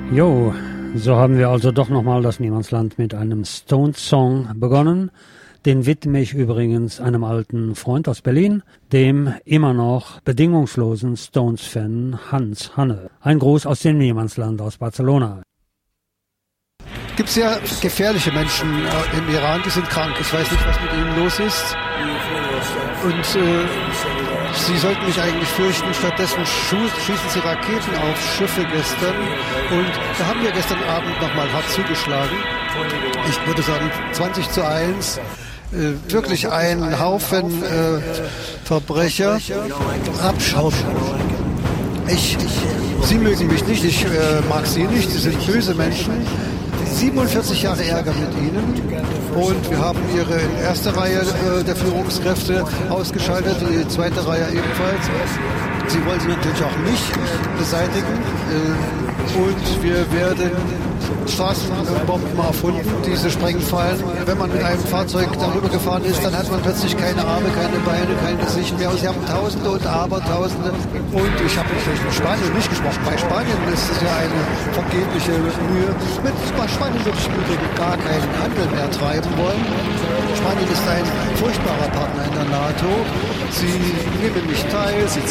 Jo, so haben wir also doch nochmal das Niemandsland mit einem Stones-Song begonnen. Den widme ich übrigens einem alten Freund aus Berlin, dem immer noch bedingungslosen Stones-Fan Hans Hanne. Ein Gruß aus dem Niemandsland aus Barcelona. Es gibt sehr gefährliche Menschen im Iran, die sind krank. Ich weiß nicht, was mit ihnen los ist. Und sie sollten mich eigentlich fürchten. Stattdessen schießen sie Raketen auf Schiffe gestern. Und da haben wir gestern Abend nochmal hart zugeschlagen. Ich würde sagen 20:1. Wirklich ein Haufen Verbrecher. Abschaum. Sie mögen mich nicht, ich mag sie nicht. Sie sind böse Menschen. 47 Jahre Ärger mit ihnen und wir haben ihre erste Reihe der Führungskräfte ausgeschaltet, die zweite Reihe ebenfalls. Sie wollen sie natürlich auch nicht beseitigen und wir werden Straßenbomben erfunden, diese Sprengfallen. Wenn man mit einem Fahrzeug darüber gefahren ist, dann hat man plötzlich keine Arme, keine Beine, kein Gesicht mehr. Sie haben Tausende und Abertausende. Und ich habe natürlich mit Spanien nicht gesprochen. Bei Spanien ist es ja eine vergebliche Mühe. Bei Spanien würde ich im Übrigen gar keinen Handel mehr treiben wollen. Spanien ist ein furchtbarer Partner in der NATO. Sie nehmen nicht teil, sie